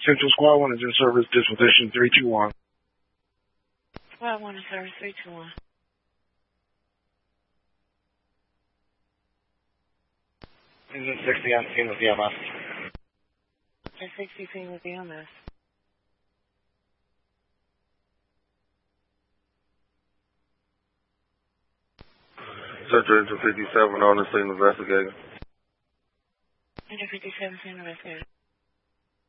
Central Squad 1 is in service, disposition 321. Squad 1 in service 321. Engine 60 on scene with EMS. Engine 60 scene with EMS. Central Engine 57 on the scene investigating. Engine 57 scene investigating.